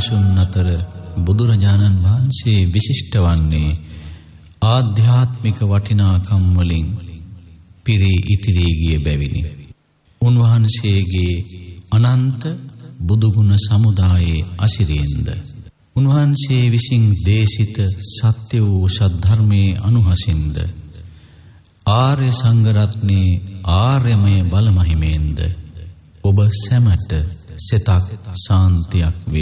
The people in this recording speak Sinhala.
මිනිසුන් අතර බුදුරජාණන් වහන්සේ විශිෂ්ට වන්නේ ආධ්‍යාත්මික වටිනාකම් වලින් පිරී ඉතිරී ගිය බැවිනි. උන්වහන්සේගේ අනන්ත බුදුගුණ සමුදායේ අසිරියෙන්ද උන්වහන්සේ විසින් දේශිත සත්‍ය වූ සද්ධර්මයේ අනුහසින්ද ආර්ය සංඝරත්නයේ ආර්යමය බලමහිමෙන්ද ඔබ සැමට සිතක් ශාන්තියක් වේ.